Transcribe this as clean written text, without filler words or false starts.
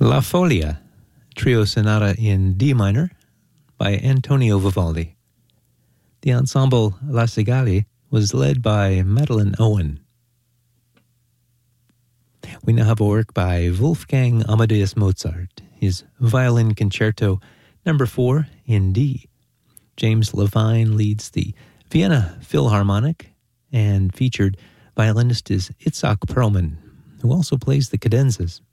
La Folia, trio sonata in D minor by Antonio Vivaldi. The ensemble La Cigale was led by Madeleine Owen. We now have a work by Wolfgang Amadeus Mozart, his Violin Concerto No. 4 in D. James Levine leads the Vienna Philharmonic, and featured violinist is Itzhak Perlman, who also plays the cadenzas.